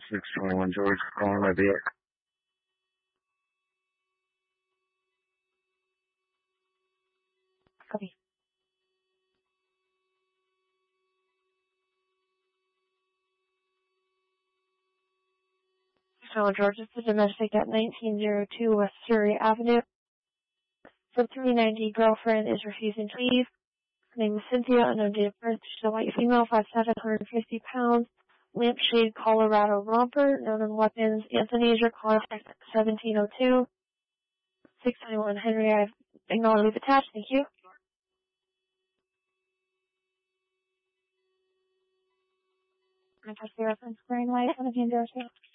621 George, calling my vehicle. Copy. So George, it's the domestic at 1902 West Surrey Avenue. The 390 girlfriend is refusing to leave. Her name is Cynthia, unknown date of birth. She's a white female, 5'7", 150 pounds. Lampshade, Colorado romper, known in weapons. Anthony is your contact at 1702. 621 Henry, I've acknowledged we've attached. Thank you. I touch the reference green light, 1702.